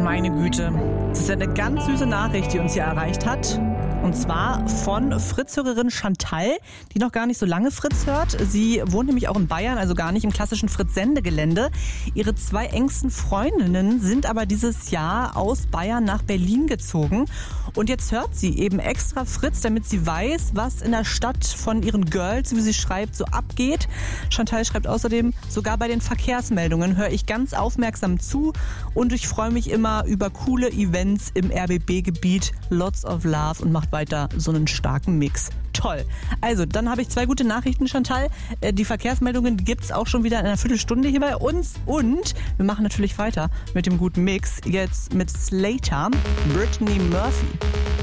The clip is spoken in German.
Meine Güte. Das ist ja eine ganz süße Nachricht, die uns hier erreicht hat. Und zwar von Fritz-Hörerin Chantal, die noch gar nicht so lange Fritz hört. Sie wohnt nämlich auch in Bayern, also gar nicht im klassischen Fritz-Sendegelände. Ihre 2 engsten Freundinnen sind aber dieses Jahr aus Bayern nach Berlin gezogen. Und jetzt hört sie eben extra Fritz, damit sie weiß, was in der Stadt von ihren Girls, wie sie schreibt, so abgeht. Chantal schreibt außerdem, sogar bei den Verkehrsmeldungen höre ich ganz aufmerksam zu und ich freue mich immer über coole Events im RBB-Gebiet. Lots of love und macht weiter so einen starken Mix. Toll. Also, dann habe ich 2 gute Nachrichten, Chantal. Die Verkehrsmeldungen gibt es auch schon wieder in einer Viertelstunde hier bei uns. Und wir machen natürlich weiter mit dem guten Mix. Jetzt mit Slater, Brittany Murphy.